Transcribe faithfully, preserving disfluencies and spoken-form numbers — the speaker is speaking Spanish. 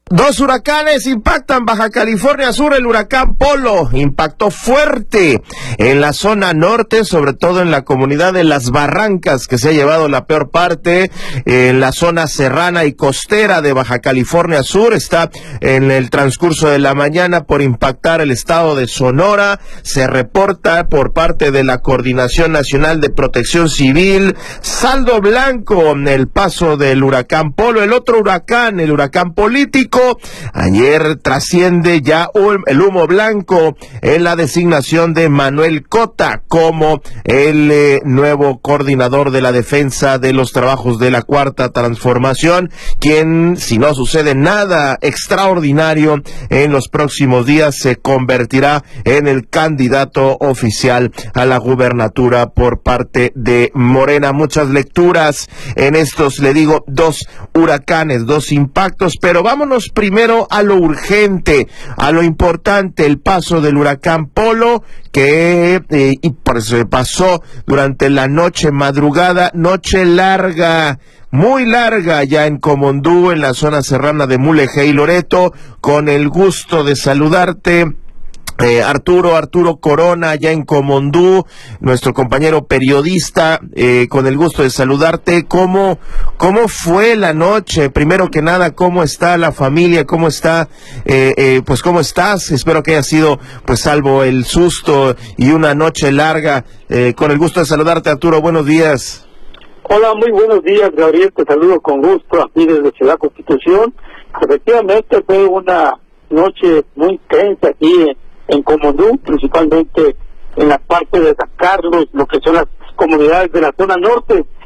Dos huracanes impactan Baja California Sur. El huracán Polo impactó fuerte en la zona norte, sobre todo en la comunidad de Las Barrancas, que se ha llevado la peor parte. En la zona serrana y costera de Baja California Sur está en el transcurso de la mañana por impactar el estado de Sonora. Se reporta por parte de la Coordinación Nacional de Protección Civil saldo blanco en el paso del huracán Polo. El otro huracán, el huracán político, ayer trasciende ya el humo blanco en la designación de Manuel Cota como el eh, nuevo coordinador de la defensa de los trabajos de la Cuarta Transformación, quien, si no sucede nada extraordinario en los próximos días, se convertirá en el candidato oficial a la gubernatura por parte de Morena. Muchas lecturas en estos, le digo, dos huracanes, dos impactos, pero vámonos primero a lo urgente, a lo importante, el paso del huracán Polo, que eh, y por eso pasó durante la noche, madrugada, noche larga, muy larga, ya en Comondú, en la zona serrana de Mulegé y Loreto. Con el gusto de saludarte, Eh, Arturo, Arturo Corona, allá en Comondú, nuestro compañero periodista, eh, con el gusto de saludarte. ¿Cómo, cómo fue la noche? Primero que nada, ¿cómo está la familia? ¿Cómo está, eh, eh, pues cómo estás? Espero que haya sido, pues salvo el susto y una noche larga. Eh, con el gusto de saludarte, Arturo, buenos días. Hola, muy buenos días, Gabriel, te saludo con gusto aquí desde Ciudad Constitución. Efectivamente fue una noche muy tensa aquí en en Comondú, principalmente en la parte de San Carlos, lo que son las comunidades de la zona norte.